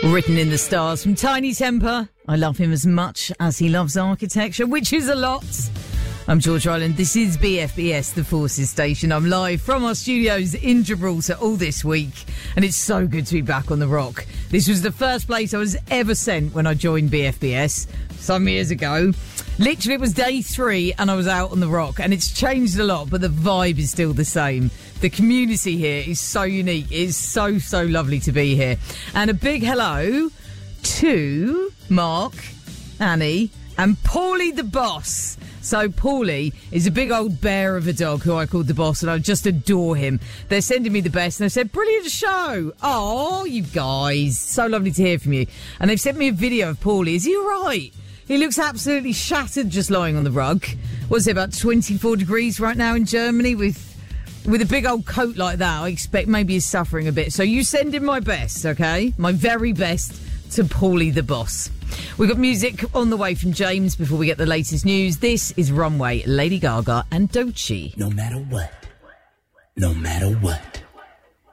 Written in the Stars from Tiny Temper. I love him as much as he loves architecture, which is a lot. I'm George Ryland. This is BFBS, the Forces Station. I'm live from our studios in Gibraltar all this week, and it's so good to be back on the rock. This was the first place I was ever sent when I joined BFBS some years ago. Literally, it was day 3 and I was out on the rock, and it's changed a lot, but the vibe is still the same. The community here is so unique. It is so, so lovely to be here. And a big hello to Mark, Annie, and Paulie the boss. So Paulie is a big old bear of a dog who I called the boss, and I just adore him. They're sending me the best, and I said, brilliant show. Oh, you guys. So lovely to hear from you. And they've sent me a video of Paulie. Is he all right? He looks absolutely shattered just lying on the rug. What's it, about 24 degrees right now in Germany with a big old coat like that? I expect maybe he's suffering a bit. So you send him my best, okay? My very best to Paulie the boss. We've got music on the way from James before we get the latest news. This is Runway, Lady Gaga and Doechii. No matter what. No matter what.